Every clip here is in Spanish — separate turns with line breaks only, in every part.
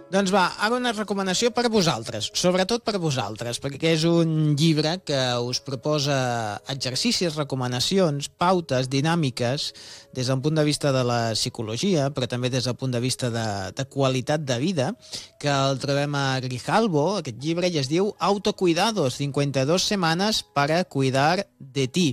Doncs va, ara una recomanació per a vosaltres, sobretot per a vosaltres, perquè és un llibre que us proposa exercicis, recomanacions, pautes, dinàmiques, des del punt de vista de la psicologia, però també des del punt de vista de qualitat de vida, que el trobem a Grijalbo, aquest llibre, i es diu Autocuidados, 52 semanas para cuidar de ti,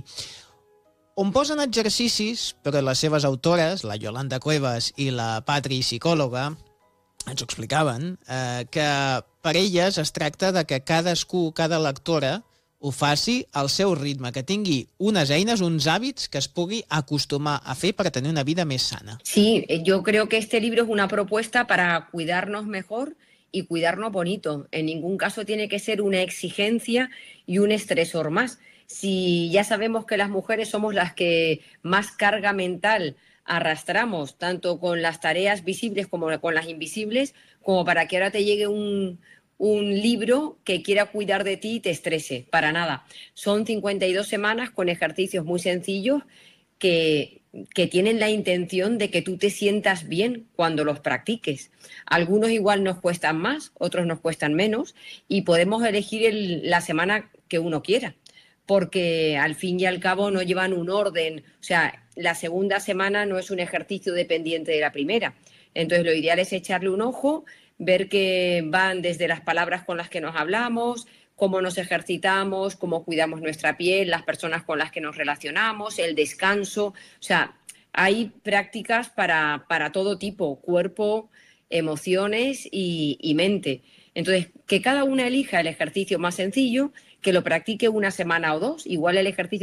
on posen exercicis, però les seves autores, la Yolanda Cuevas i la Patri, psicòloga, ens ho explicaven, que per elles es tracta de que cadascú, cada lectora, ho faci al seu ritme, que tingui unes eines, uns hàbits que es pugui acostumar a fer per tenir una vida més sana.
Sí, yo creo que este libro es una propuesta para cuidarnos mejor y cuidarnos bonito. En ningún caso tiene que ser una exigencia y un estresor más. Si ya sabemos que las mujeres somos las que más carga mental arrastramos, tanto con las tareas visibles como con las invisibles, como para que ahora te llegue un libro que quiera cuidar de ti y te estrese. Para nada. Son 52 semanas con ejercicios muy sencillos que tienen la intención de que tú te sientas bien cuando los practiques. Algunos igual nos cuestan más, otros nos cuestan menos, y podemos elegir la semana que uno quiera, porque al fin y al cabo no llevan un orden. O sea, la segunda semana no es un ejercicio dependiente de la primera. Entonces lo ideal es echarle un ojo, ver que van desde las palabras con las que nos hablamos, cómo nos ejercitamos, cómo cuidamos nuestra piel, las personas con las que nos relacionamos, el descanso. O sea, hay prácticas para todo tipo, cuerpo, emociones y mente. Entonces, que cada una elija el ejercicio más sencillo, que lo practique una semana o dos. Igual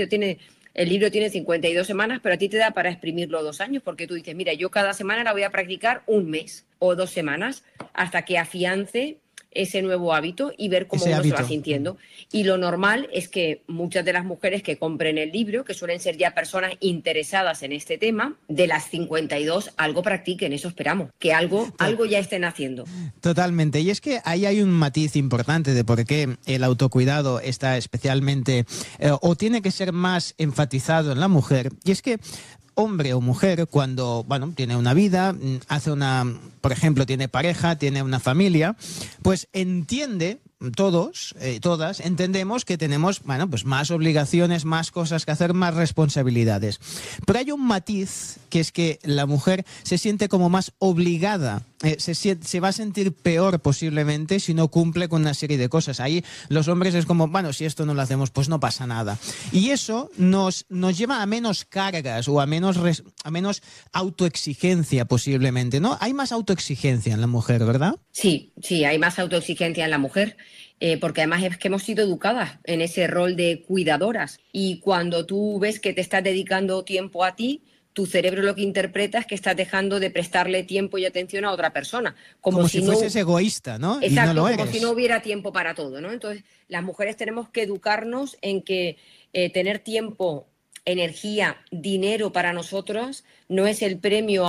el libro tiene 52 semanas, pero a ti te da para exprimirlo 2 años, porque tú dices, mira, yo cada semana la voy a practicar un mes o 2 semanas hasta que afiance ese nuevo hábito y ver cómo uno se va sintiendo. Y lo normal es que muchas de las mujeres que compren el libro, que suelen ser ya personas interesadas en este tema, de las 52 algo practiquen, eso esperamos, que algo ya estén haciendo.
Totalmente, y es que ahí hay un matiz importante de por qué el autocuidado está especialmente o tiene que ser más enfatizado en la mujer, y es que hombre o mujer, cuando tiene una vida, por ejemplo, tiene pareja, tiene una familia, pues entiende, todas entendemos que tenemos, pues más obligaciones, más cosas que hacer, más responsabilidades. Pero hay un matiz, que es que la mujer se siente como más obligada, se va a sentir peor posiblemente si no cumple con una serie de cosas. Ahí los hombres es como, si esto no lo hacemos, pues no pasa nada. Y eso nos lleva a menos cargas o a menos autoexigencia posiblemente, ¿no? Hay más autoexigencia en la mujer, ¿verdad?
Sí, hay más autoexigencia en la mujer, porque además es que hemos sido educadas en ese rol de cuidadoras, y cuando tú ves que te estás dedicando tiempo a ti, tu cerebro lo que interpreta es que estás dejando de prestarle tiempo y atención a otra persona.
Como si fueses egoísta, ¿no?
Exacto,
y no lo
como
eres.
si no hubiera tiempo para todo, ¿no? Entonces, las mujeres tenemos que educarnos en que tener tiempo, energía, dinero para nosotras no es el premio